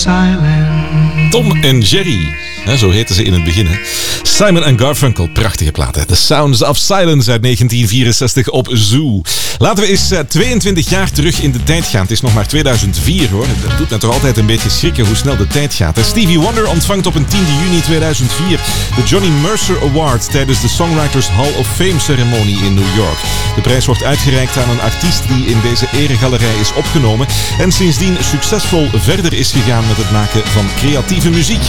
silence. Tom en Jerry, zo heten ze in het begin. Hè? Simon en Garfunkel, prachtige platen. The Sounds of Silence uit 1964 op Zoo. Laten we eens 22 jaar terug in de tijd gaan. Het is nog maar 2004 hoor. Dat doet me toch altijd een beetje schrikken hoe snel de tijd gaat. Stevie Wonder ontvangt op een 10 juni 2004 de Johnny Mercer Award tijdens de Songwriters Hall of Fame ceremonie in New York. De prijs wordt uitgereikt aan een artiest die in deze eregalerij is opgenomen en sindsdien succesvol verder is gegaan met het maken van creatieve muziek.